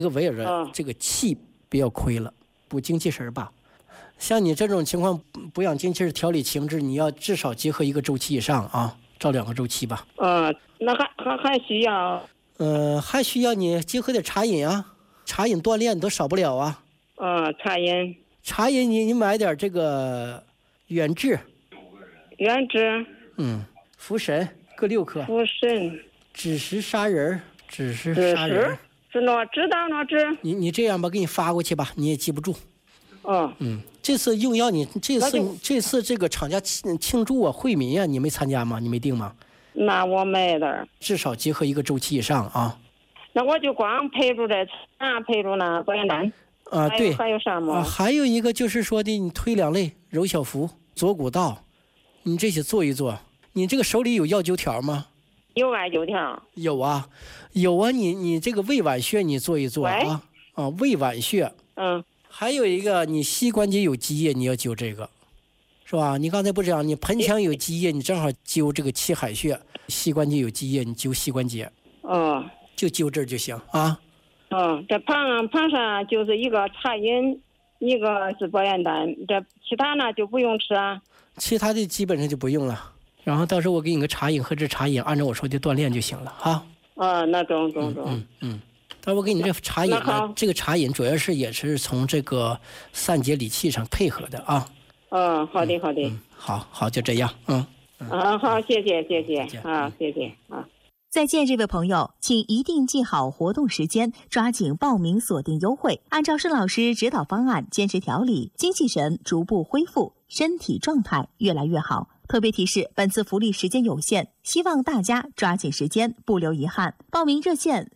围绕着这个气不要亏了，补精气神吧。像你这种情况，补养精气神、调理情志，你要至少结合1个周期以上啊，照2个周期吧。 那还需要？ 还需要你结合点茶饮啊，茶饮锻炼都少不了啊。 茶饮你买点这个远志，茯神各6克，枳实砂仁，是哪知道哪知？ 你这样吧，给你发过去吧，你也记不住。这次用药你这次这个厂家庆祝啊，惠民啊，你没参加吗？你没订吗？ 那我没的。 至少结合1个周期以上啊。 那我就光配着配着那保元丹。 对。 还有啥吗？ 还有一个就是说的，你推2类揉小腹、左骨道，你这些做一做。你这个手里有药灸条吗？ 有艾灸条。 有啊，你这个胃脘穴你做一做啊。胃脘穴。还有一个，你膝关节有积液，你要灸这个，是吧？你刚才不这样，你盆腔有积液，你正好灸这个气海穴；膝关节有积液，你灸膝关节。就灸这儿就行啊。 这旁上就是1个茶饮，1个是保元丹，这其他呢就不用吃啊。 其他的基本上就不用了。然后到时候我给你个茶饮和这茶饮，按照我说的锻炼就行了哈。 那中。 到时候我给你这茶饮呢，这个茶饮主要是也是从这个散结理气上配合的啊。 好的。 好，就这样。 好，谢谢谢谢。 再见，这位朋友，请一定记好活动时间，抓紧报名锁定优惠，按照盛老师指导方案坚持调理，精气神逐步恢复，身体状态越来越好。特别提示，本次福利时间有限，希望大家抓紧时间，不留遗憾。报名热线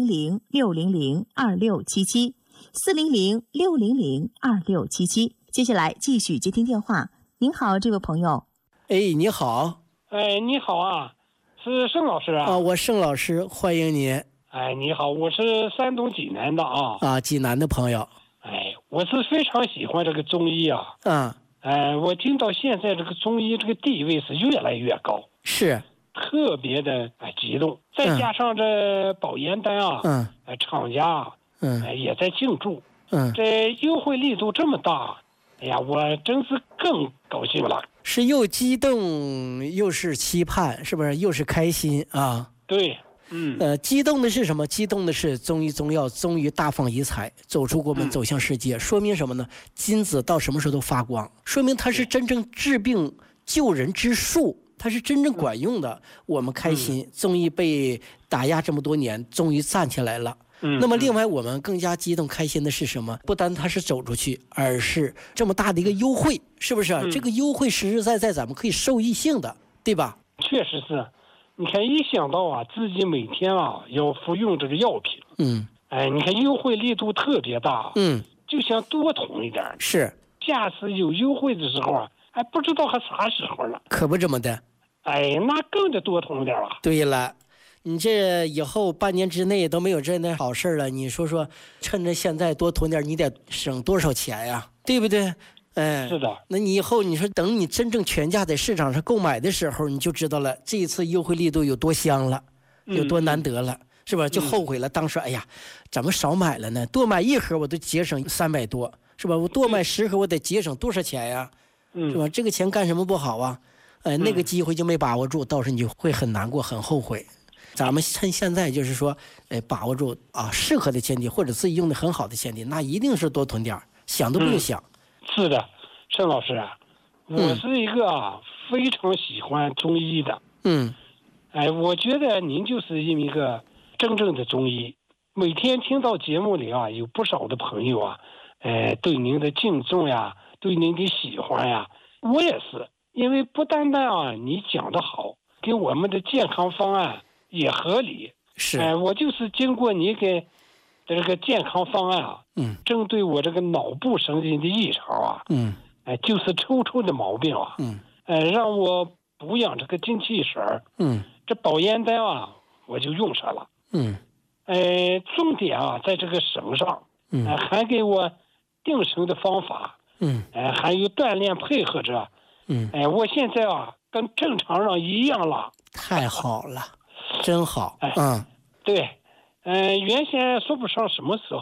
400-600-2677，400-600-2677。接下来继续接听电话。您好，这位朋友。 你好。 你好啊，是盛老师啊。 我盛老师，欢迎您。 你好，我是山东济南的啊。 济南的朋友。 我是非常喜欢这个中医啊。我听到现在这个中医这个地位是越来越高， 是特别的激动。再加上这保元丹啊，厂家也在庆祝，这优惠力度这么大，我真是更高兴了。 是又激动又是期盼，是不是？又是开心啊？ 对。 激动的是什么？激动的是中医中药终于大放异彩，走出国门，走向世界。说明什么呢？金子到什么时候都发光，说明它是真正治病救人之术，它是真正管用的。我们开心，中医被打压这么多年，终于站起来了。那么另外我们更加激动开心的是什么？不单它是走出去，而是这么大的一个优惠，是不是？这个优惠实实在在咱们可以受益性的，对吧？ 确实是。你看，一想到自己每天要服用这个药品，你看优惠力度特别大，就想多囤一点。 是， 下次有优惠的时候不知道还啥时候了。 可不这么的。 那更得多囤点了。 对了，你这以后半年之内都没有这那好事了，你说趁着现在多囤点，你得省多少钱呀？对不对？ 是的。 那你以后你说等你真正全价在市场上购买的时候，你就知道了这一次优惠力度有多香了，有多难得了，是吧？就后悔了，当时怎么少买了呢？多买1盒我都节省300多，是吧？我多买10盒我得节省多少钱呀？是吧？这个钱干什么不好啊？那个机会就没把握住，到时候你就会很难过，很后悔。咱们趁现在就是说，把握住适合的前提，或者自己用的很好的前提，那一定是多囤点，想都不用想。 是的，盛老师我是一个非常喜欢中医的。我觉得您就是一个真正的中医。每天听到节目里有不少的朋友对您的敬重呀，对您的喜欢呀，我也是。因为不单单你讲得好，跟我们的健康方案也合理。 是。 我就是经过你给这个健康方案针对我这个脑部神经的异常就是抽的毛病让我补养这个精气神这保元丹我就用上了重点在这个神上还给我定神的方法还有锻炼配合着我现在跟正常人一样了。 太好了，真好。 对原先说不上什么时候